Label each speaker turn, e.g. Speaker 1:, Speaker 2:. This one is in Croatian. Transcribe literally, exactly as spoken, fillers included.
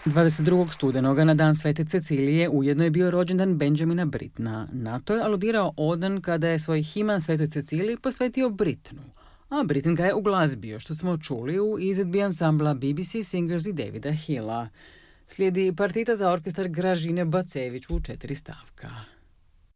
Speaker 1: dvadeset drugog studenoga na dan Svete Cecilije ujedno je bio rođendan Benjamina Brittna. Na to je aludirao Oden kada je svoj himan Svetoj Ceciliji posvetio Brittnu, a Britten ga je uglazbio, što smo čuli u izvedbi ansambla B B C Singers i Davida Hilla. Slijedi partita za orkestar Gražine Bacević u četiri stavka.